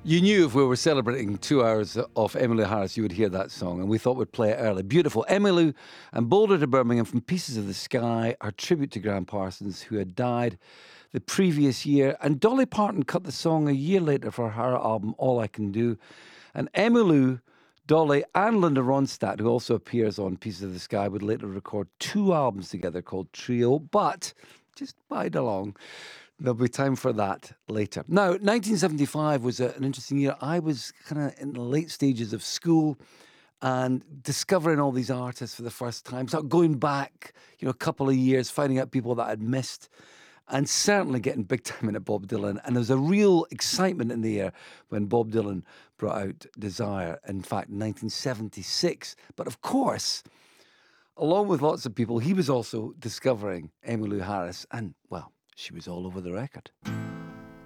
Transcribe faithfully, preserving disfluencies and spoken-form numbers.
You knew if we were celebrating two hours of Emmylou Harris, you would hear that song, and we thought we'd play it early. Beautiful. Emmylou and Boulder to Birmingham from Pieces of the Sky, our tribute to Graham Parsons, who had died the previous year. And Dolly Parton cut the song a year later for her album, All I Can Do. And Emmylou, Dolly, and Linda Ronstadt, who also appears on Pieces of the Sky, would later record two albums together called Trio. But just bide along. There'll be time for that later. Now, nineteen seventy-five was a, an interesting year. I was kind of in the late stages of school and discovering all these artists for the first time. So going back, you know, a couple of years, finding out people that I'd missed, and certainly getting big time into Bob Dylan. And there was a real excitement in the air when Bob Dylan brought out Desire, in fact, in nineteen seventy-six. But of course, along with lots of people, he was also discovering Emmylou Harris, and, well, she was all over the record.